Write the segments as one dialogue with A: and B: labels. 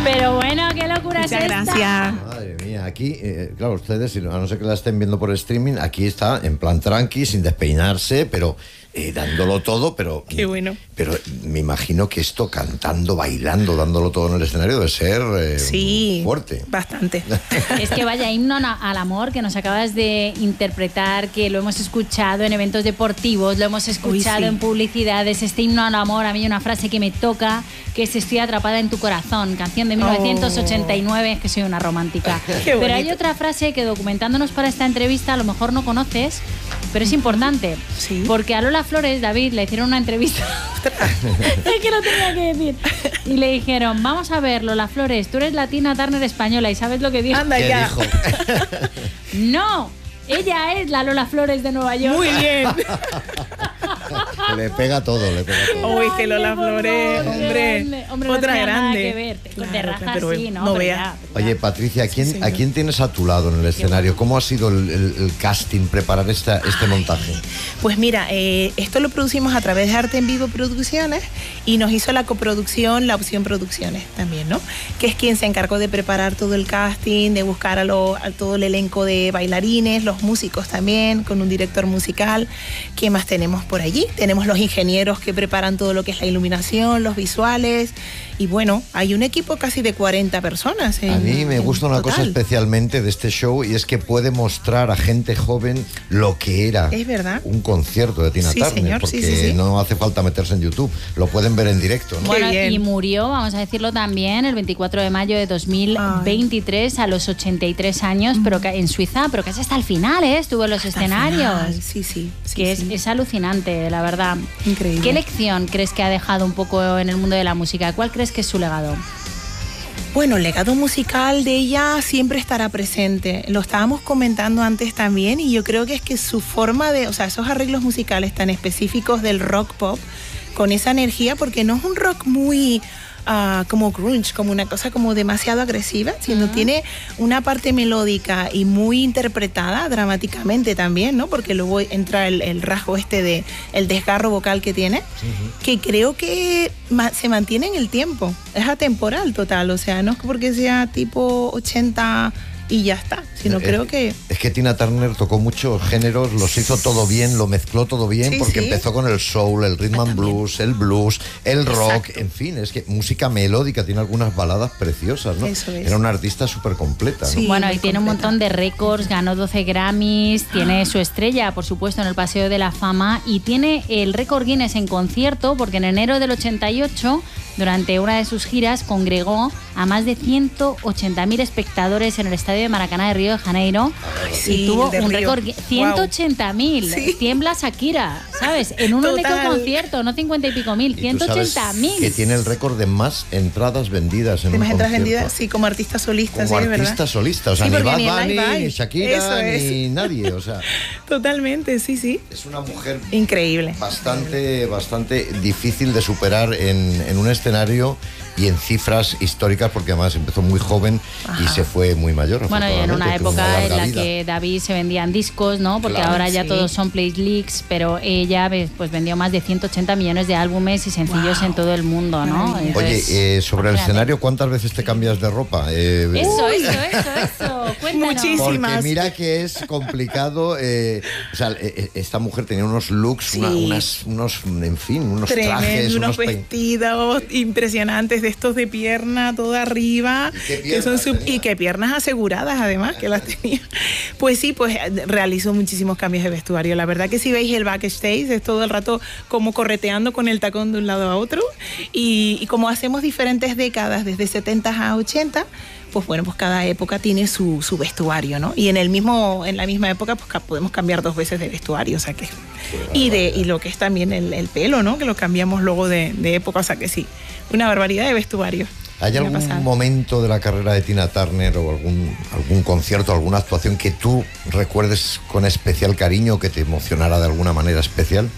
A: Pero bueno, qué locura
B: Muchas
A: es esta.
B: gracias.
C: Madre mía, aquí, claro, ustedes, a no ser que la estén viendo por streaming, aquí está en plan tranqui, sin despeinarse, pero dándolo todo, pero...
B: Qué bueno.
C: Pero me imagino que esto cantando, bailando, dándolo todo en el escenario debe ser
B: Sí,
C: fuerte.
B: bastante.
A: Es que vaya himno al amor que nos acabas de interpretar, que lo hemos escuchado en eventos deportivos, lo hemos escuchado
B: sí.
A: en publicidades. Este himno al amor, a mí hay una frase que me toca, que es Estoy atrapada en tu corazón, canción de 1989, es que soy una romántica.
B: Qué
A: Pero hay
B: bonito.
A: otra frase que documentándonos para esta entrevista a lo mejor no conoces, pero es importante.
B: Sí.
A: Porque a Lola Flores, David, le hicieron una entrevista. Es que lo tenía que decir. Y le dijeron, vamos a ver, Lola Flores, tú eres Tina Turner española. ¿Y sabes lo que dijo?
B: Anda
C: ¿Qué
B: ya.
C: dijo?
A: No, ella es la Lola Flores de Nueva York.
B: Muy bien.
C: Le pega todo, le pega todo.
B: Uy, que Lola
A: Por favor,
B: Flores,
A: qué
B: hombre.
A: grande. Hombre,
B: Otra
A: no tenía nada
B: grande.
A: que ver. Con de raza
B: pero
A: sí, ¿no?
B: no
A: Pero
B: vea.
A: ya.
C: Oye, Patricia,
B: señor.
C: ¿a quién tienes a tu lado en el escenario? ¿Cómo ha sido el casting, preparar este montaje?
B: Pues mira, esto lo producimos a través de Arte en Vivo Producciones y nos hizo la coproducción, la Opción Producciones también, ¿no? Que es quien se encargó de preparar todo el casting, de buscar a todo el elenco de bailarines, los músicos también, con un director musical. ¿Qué más tenemos por allí? Tenemos los ingenieros que preparan todo lo que es la iluminación, los visuales. Y bueno, hay un equipo casi de 40 personas.
C: A mí me gusta una cosa
B: total.
C: especialmente de este show y es que puede mostrar a gente joven lo que era
B: Es verdad.
C: un concierto de Tina
B: Sí,
C: Turner,
B: señor,
C: porque
B: sí.
C: no hace falta meterse en YouTube, lo pueden ver en directo, ¿no?
A: Bueno,
B: bien.
A: y murió, vamos a decirlo también, el 24 de mayo de 2023 a los 83 años, pero en Suiza, pero casi hasta el final, estuvo en los
B: Hasta el
A: escenarios.
B: final. Sí.
A: Que
B: sí.
A: es alucinante, la verdad.
B: Increíble.
A: ¿Qué lección crees que ha dejado un poco en el mundo de la música? ¿Cuál crees que es su legado?
B: Bueno, el legado musical de ella siempre estará presente. Lo estábamos comentando antes también y yo creo que es que su forma de, o sea, esos arreglos musicales tan específicos del rock pop, con esa energía, porque no es un rock muy como grunge, como una cosa como demasiado agresiva, sino tiene una parte melódica y muy interpretada dramáticamente también, ¿no? Porque luego entra el rasgo de el desgarro vocal que tiene, que creo que se mantiene en el tiempo, es atemporal total, o sea, no es porque sea tipo 80 y ya está, sino creo que...
C: Es que Tina Turner tocó muchos géneros, los hizo todo bien, lo mezcló todo bien,
B: Sí,
C: porque
B: sí.
C: empezó con el soul, el rhythm and blues, el rock,
B: Exacto.
C: en fin, es que música melódica, tiene algunas baladas preciosas, ¿no?
B: Eso es.
C: Era una artista súper completa, ¿no?
B: Sí.
A: Bueno, y
B: muy
A: tiene un
B: completa.
A: montón de récords, ganó 12 Grammys, tiene su estrella, por supuesto, en el Paseo de la Fama y tiene el récord Guinness en concierto porque en enero del 88, durante una de sus giras, congregó a más de 180.000 espectadores en el estadio de Maracaná de Río de Janeiro
B: sí,
A: y tuvo
B: el de
A: un
B: Río.
A: récord,
B: Wow.
A: 180.000,
B: Sí.
A: tiembla Shakira, ¿sabes? En un único
B: Total.
A: concierto, no 50 y pico mil,
C: Y tú sabes
A: 180.000.
C: que tiene el récord de más entradas vendidas en
B: ¿Te
C: un
B: imaginas
C: concierto.
B: vendidas? Sí, como artista solista,
C: Como
B: sí, es
C: artista
B: verdad.
C: solista, o sea,
B: Sí,
C: ni
B: porque
C: Bad
B: ni en
C: Bunny,
B: Live
C: ni
B: hay.
C: Shakira,
B: Eso es.
C: ni nadie, o sea,
B: Totalmente, sí.
C: es una mujer
B: Increíble.
C: bastante difícil de superar en un escenario y en cifras históricas, porque además empezó muy joven y se fue muy mayor.
A: Bueno, y en una
C: afortunadamente, tuvo
A: época en
C: larga
A: la
C: vida.
A: que David se vendían discos, ¿no? Porque
C: Claro,
A: ahora ya
B: sí.
A: todos son playlist, pero ella pues vendió más de 180 millones de álbumes y sencillos
B: Wow.
A: en todo el mundo, ¿no?
B: Maravilla.
A: Entonces,
C: Oye, sobre el
A: imagínate.
C: escenario, ¿cuántas veces te cambias de ropa?
A: Eso, cuéntanos.
B: Muchísimas.
C: Porque mira que es complicado. O sea, esta mujer tenía unos looks,
B: Sí.
C: unos trajes,
B: Tremendo, unos
C: pein-
B: vestidos impresionantes de estos de pierna toda arriba.
C: ¿Y qué
B: que son
C: piernas tenía?
B: y qué piernas aseguradas además que las tenía. Pues sí, pues realizó muchísimos cambios de vestuario. La verdad que si veis el backstage es todo el rato como correteando con el tacón de un lado a otro y como hacemos diferentes décadas desde 70 a 80, pues bueno, pues cada época tiene su vestuario, ¿no? Y en la misma época pues podemos cambiar 2 veces de vestuario, o sea que... Y lo que es también el pelo, ¿no? Que lo cambiamos luego de época, o sea que sí, una barbaridad de vestuario.
C: ¿Hay
B: Una
C: algún
B: pasada.
C: momento de la carrera de Tina Turner o algún concierto, alguna actuación que tú recuerdes con especial cariño, que te emocionara de alguna manera especial?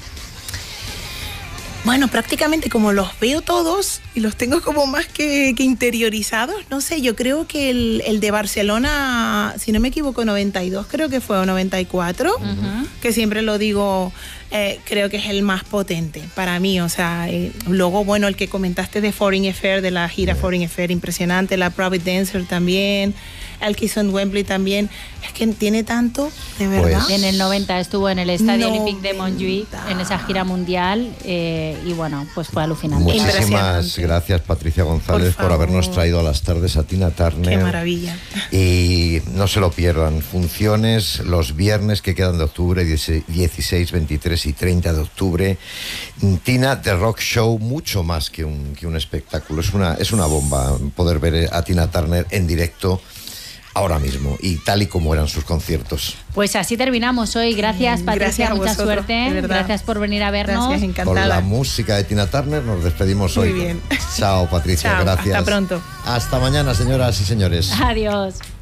B: Bueno, prácticamente como los veo todos y los tengo como más que interiorizados, no sé, yo creo que el de Barcelona, si no me equivoco, 92, creo que fue, o 94, que siempre lo digo, creo que es el más potente para mí. O sea, luego, bueno, el que comentaste de Foreign Affair, de la gira Foreign Affair, impresionante. La Private Dancer también. El Kiss on Wembley también. Es que tiene tanto, de verdad.
A: En el 90 estuvo en el Estadio Olympique de Montjuïc en esa gira mundial y bueno, pues fue alucinante.
C: Muchísimas gracias, Patricia González, por habernos traído a las tardes a Tina Turner.
B: Qué maravilla.
C: Y no se lo pierdan, funciones los viernes que quedan de octubre, 16, 23 y 30 de octubre. Tina The Rock Show, mucho más que un espectáculo. Es una bomba poder ver a Tina Turner en directo ahora mismo y tal y como eran sus conciertos.
A: Pues así terminamos hoy. Gracias, Patricia,
B: gracias
A: mucha suerte.
B: Gracias
A: por venir a vernos.
B: Gracias, encantada.
C: Con la música de Tina Turner nos despedimos hoy.
B: Muy bien.
C: Chao, Patricia,
B: Chao,
C: gracias.
B: hasta pronto.
C: Hasta mañana, señoras y señores.
A: Adiós.